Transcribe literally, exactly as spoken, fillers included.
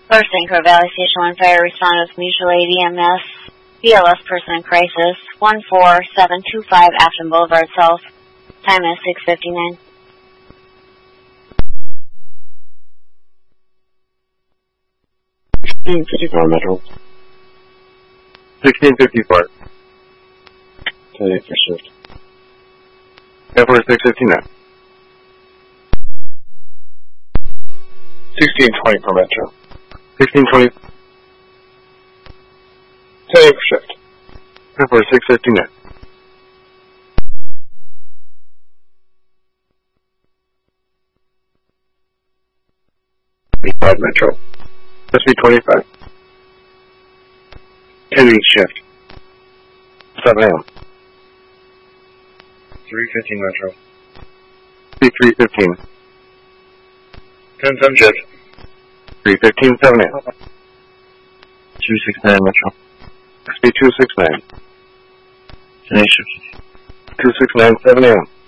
First Anchor Valley Station one Fire responded with mutual aid E M S, B L S person in crisis, one four seven two five Afton Boulevard South. Time is six fifty-nine. sixteen fifty-four Metro. sixteen fifty-four. ten eight for shift. ten four six fifty-nine. sixteen twenty for Metro. sixteen twenty. ten eight for shift. ten four six fifty-nine. five Metro. S B twenty-five. ten eight shift. seven A M. three fifteen Metro. S B three fifteen. ten seven shift. three fifteen, seven A M. two sixty-nine Metro. S B two sixty-nine. ten eight shift. two sixty-nine, seven A M.